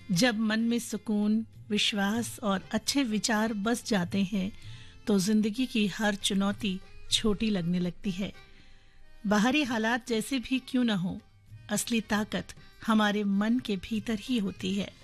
जब मन में सुकून, विश्वास और अच्छे विचार बस जाते हैं तो जिंदगी की हर चुनौती छोटी लगने लगती है। बाहरी हालात जैसे भी क्यों न हो, असली ताकत हमारे मन के भीतर ही होती है।